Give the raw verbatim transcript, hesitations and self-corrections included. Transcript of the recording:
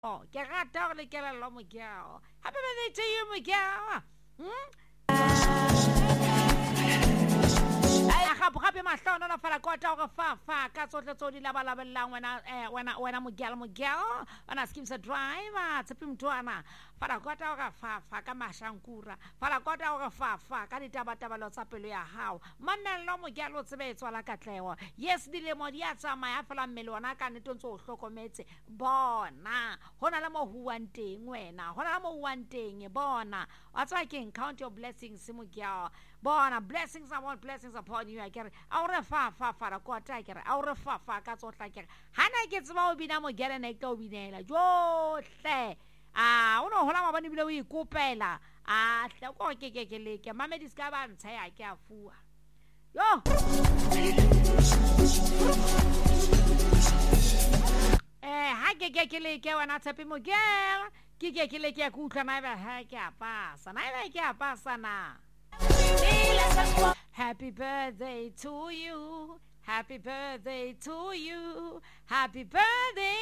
Oh, ke rata go le kelello Mokeo. Happy birthday to you, Mokeo. Hmm? Gape gape mahlono la fala kota go fa fa ka tsotle tso di laba labellang wena eh wena wena Mokeo Mokeo ana skimsa driver tsepi mtwana fala kota go fa fa ka mashankura fala kota go fa fa ka ditaba tabalo tsa pelo ya hao manello Mokeo tsebetswa la katlewa yes dilemo dia tsamaya fela mmele ona ka netontse o hlokometse bona hona la mo huwang teng wena hona la mo huwang teng bona wa tswa ke count your blessings Mokeo bona blessings upon blessings upon you kere a re fa fa fa ra kota kere a re fa fa ka tsotla kere hana ke tseba o bina mo gere ne ke o binela johle a uno hola mabane bile o ikopela a hle ko ke ke ke le ke mamedi ska ba ntsha ya ke a fua yo eh ha ke ke ke le ke wana tsepi mo gere ke ke ke le ke ku utlwa na ba ha ke a pasa na ba ke a pasa na. Happy birthday to you. Happy birthday to you. Happy birthday.